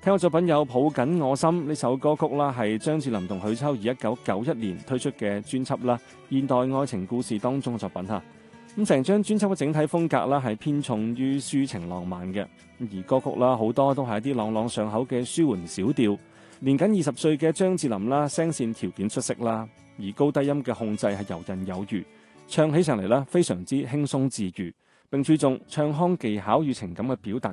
聽過作品有《抱緊我心》呢首歌曲啦，係張智霖同許秋怡1991年推出嘅專輯啦，現代愛情故事當中嘅作品嚇。咁成張專輯嘅整體風格啦係偏重於抒情浪漫嘅，而歌曲啦好多都係一啲朗朗上口嘅舒緩小調。年僅20歲嘅張智霖啦，聲線條件出色啦，而高低音嘅控制係游刃有餘，唱起上嚟啦非常之輕鬆自如，並注重唱腔技巧與情感嘅表達。